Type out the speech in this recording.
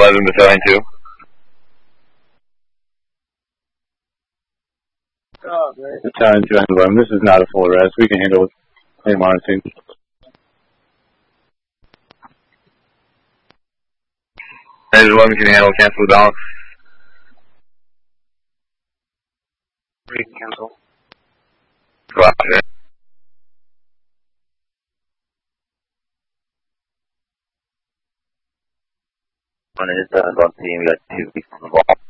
11 Battalion 2. Battalion 2 and 11, this is not a full arrest. We can handle a monitoring. Ranger 11 can handle cancel the balance. Cancel. Roger. One is one team, we got 2 weeks on the ball.